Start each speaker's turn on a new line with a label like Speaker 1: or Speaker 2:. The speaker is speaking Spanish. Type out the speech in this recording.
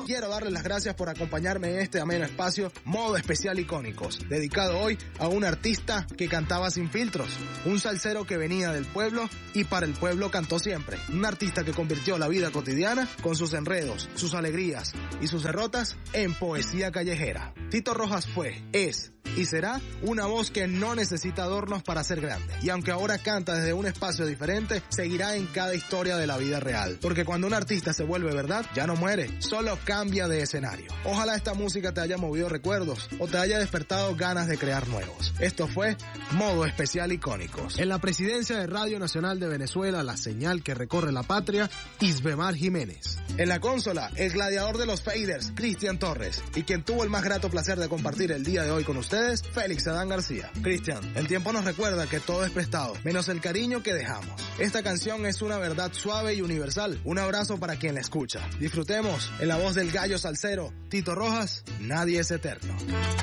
Speaker 1: quiero darles las gracias por acompañarme en este ameno espacio Modo Especial Icónicos, dedicado hoy a un artista que cantaba sin filtros, un salsero que venía del pueblo y para el pueblo cantó siempre, un artista que convirtió la vida cotidiana con sus enredos, sus alegrías y sus derrotas en poesía callejera. Tito Rojas fue, es y será una voz que no necesita adornos para ser grande. Y aunque ahora canta desde un espacio diferente, seguirá en cada historia de la vida real. Porque cuando un artista se vuelve verdad, ya no muere, solo cambia de escenario. Ojalá esta música te haya movido recuerdos o te haya despertado ganas de crear nuevos. Esto fue Modo Especial Icónicos. En la presidencia de Radio Nacional de Venezuela, la señal que recorre la patria, Isbemar Jiménez. En la consola, el gladiador de los faders, Cristian Torres. Y quien tuvo el más grato placer de compartir el día de hoy con ustedes, Félix Adán García. Cristian, el tiempo nos recuerda que todo es prestado, menos el cariño que dejamos. Esta canción es una verdad suave y universal. Un abrazo para quien la escucha. Disfrutemos en la voz del gallo salsero, Tito Rojas, Nadie es eterno.